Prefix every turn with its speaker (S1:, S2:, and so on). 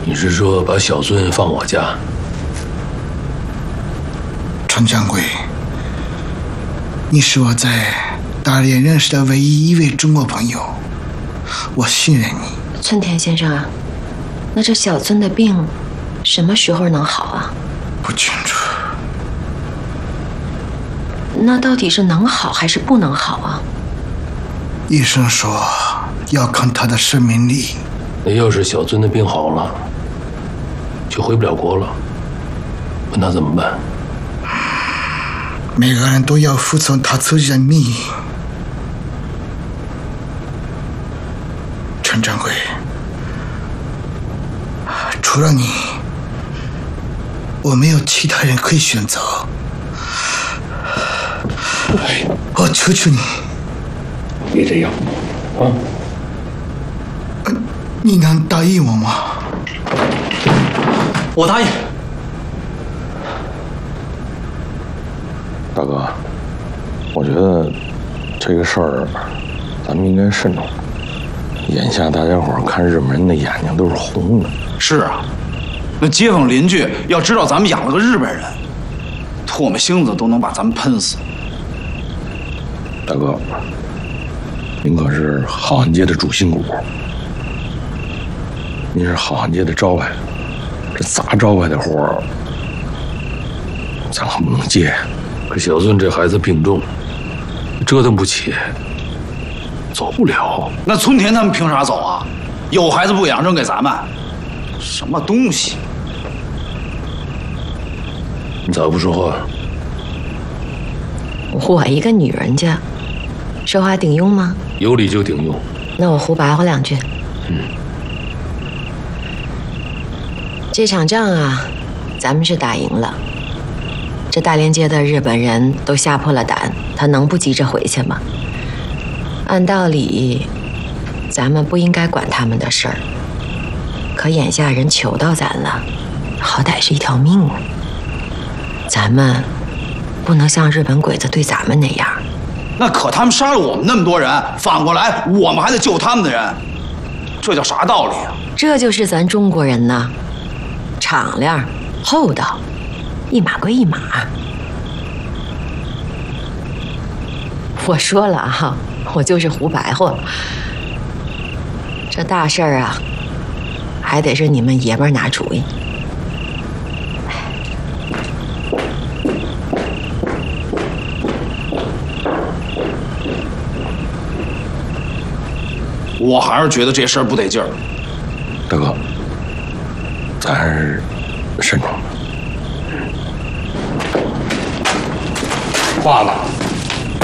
S1: 你是说把小孙放我家？
S2: 陈掌柜，你是我在大连认识的唯一一位中国朋友，我信任你。
S3: 村田先生啊，那这小孙的病什么时候能好啊？
S2: 不清楚。
S3: 那到底是能好还是不能好啊？
S2: 医生说要看他的生命力。
S1: 那要是小孙的病好了，就回不了国了，那怎么办？
S2: 每个人都要服从他自己的命运。陈掌柜，除了你，我没有其他人可以选择。我求求你，
S1: 别这样，啊！
S2: 你能答应我吗？
S4: 我答应。
S5: 大哥，我觉得这个事儿咱们应该慎重。眼下大家伙看日本人的眼睛都是红的。
S4: 是啊，那街坊邻居要知道咱们养了个日本人，唾沫星子都能把咱们喷死。
S5: 大哥，您可是好汉街的主心骨，您是好汉街的招牌，这砸招牌的活儿，咱可不能接呀。
S1: 可小孙这孩子病重，折腾不起，走不了。
S4: 那村田他们凭啥走啊？有孩子不养，扔给咱们，什么东西？
S1: 你咋不说话？
S3: 我一个女人家，说话顶用吗？
S1: 有理就顶用。
S3: 那我胡白话两句。这场仗啊，咱们是打赢了。这大连街的日本人都吓破了胆，他能不急着回去吗？按道理，咱们不应该管他们的事儿。可眼下人求到咱了，好歹是一条命啊。咱们不能像日本鬼子对咱们那样。
S4: 那可他们杀了我们那么多人，反过来我们还得救他们的人，这叫啥道理啊？
S3: 这就是咱中国人呐，敞亮、厚道，一码归一码。我说了啊，我就是胡白话。这大事儿啊，还得是你们爷们儿拿主意。
S4: 我还是觉得这事儿不得劲儿。
S5: 大哥，咱还是慎重。
S1: 挂了。